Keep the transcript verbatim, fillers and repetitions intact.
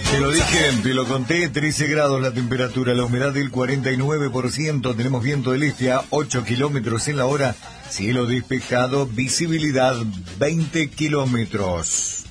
Te lo dije, te lo conté, trece grados la temperatura, la humedad del cuarenta y nueve por ciento, tenemos viento del este a ocho kilómetros en la hora, cielo despejado, visibilidad veinte kilómetros.